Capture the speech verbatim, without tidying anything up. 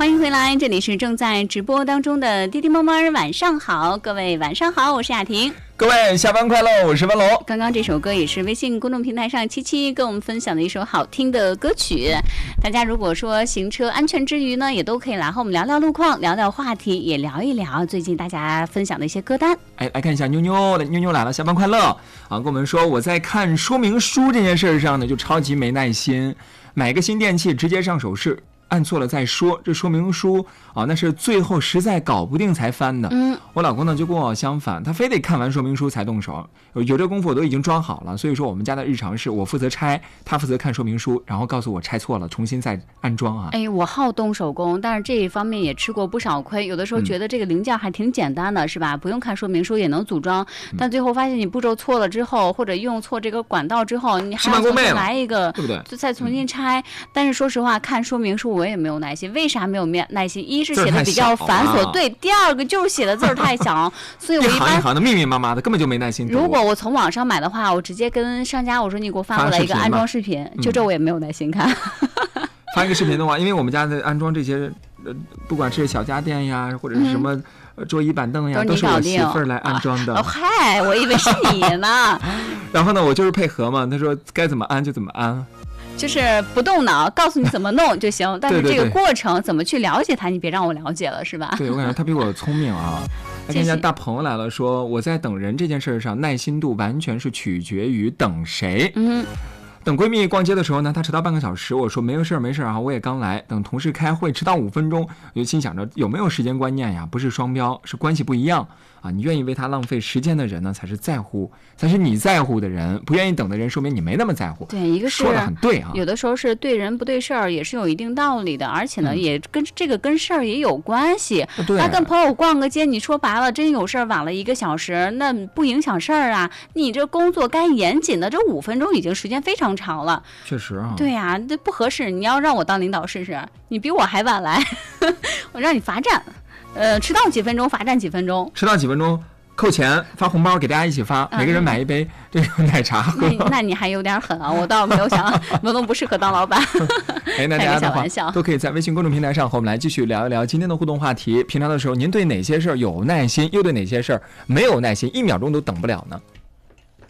欢迎回来，这里是正在直播当中的滴滴猫猫儿，晚上好，各位晚上好，我是雅婷。 各位下班快乐，我是文龙。 刚刚这首歌也是微信公众平台上七七跟我们分享的一首好听的歌曲。大家如果说行车安全之余呢，也都可以来和我们聊聊路况，聊聊话题，也聊一聊最近大家分享的一些歌单。 哎，来看一下妞妞，妞妞来了，下班快乐啊！跟我们说，我在看说明书这件事上呢，就超级没耐心，买个新电器直接上手试。按错了再说，这说明书啊，那是最后实在搞不定才翻的。嗯，我老公呢就跟我相反，他非得看完说明书才动手。有有这功夫我都已经装好了，所以说我们家的日常是我负责拆，他负责看说明书，然后告诉我拆错了，重新再安装啊。 哎，我好动手工，但是这一方面也吃过不少亏。有的时候觉得这个零件还挺简单的，嗯、是吧？不用看说明书也能组装，但最后发现你步骤错了之后，或者用错这个管道之后，你还要重新来一个， 对不对？ 就再重新拆。嗯、但是说实话，看说明书我也没有耐心。为啥没有耐心？一是写的比较繁琐，对；第二个就是写的字儿太小，所以我一般一行一行的密密麻麻的，根本就没耐心。 如果我从网上买的话，我直接跟商家我说你给我发过来一个安装视频，就这我也没有耐心看。 发一个视频的话，因为我们家的安装这些，呃，不管是小家电呀，或者是什么桌椅板凳呀， 嗯、 都是我媳妇儿来安装的。 哦嗨，我以为是你呢。 然后呢，我就是配合嘛，他说该怎么安就怎么安。 就是不动脑，告诉你怎么弄就行。但是这个过程怎么去了解它，你别让我了解了，是吧？ 对，我感觉他比我聪明啊。来看一下大朋友来了，说我在等人这件事上，耐心度完全是取决于等谁。嗯。等闺蜜逛街的时候呢，她迟到半个小时，我说没有事没事啊，我也刚来。等同事开会迟到五分钟，我就心想着有没有时间观念呀？不是双标，是关系不一样啊！你愿意为他浪费时间的人呢，才是在乎，才是你在乎的人。不愿意等的人，说明你没那么在乎。 对，一个是说的很对啊。 有的时候是对人不对事儿，也是有一定道理的，而且呢，嗯、也跟这个跟事儿也有关系。 对， 那跟朋友逛个街，你说白了，真有事儿晚了一个小时，那不影响事儿啊。你这工作该严谨的，这五分钟已经时间非常长了。 确实啊， 对呀、啊，这不合适。你要让我当领导试试，你比我还晚来，我让你罚站，呃，迟到几分钟罚站几分钟， 迟到几分钟扣钱，发红包给大家一起发，嗯、每个人买一杯这个奶茶喝。 那, 那你还有点狠啊！我倒没有想，文龙不适合当老板。 哎，那大家的话都可以在微信公众平台上和我们来继续聊一聊今天的互动话题。平常的时候，您对哪些事儿有耐心，又对哪些事儿没有耐心，一秒钟都等不了呢？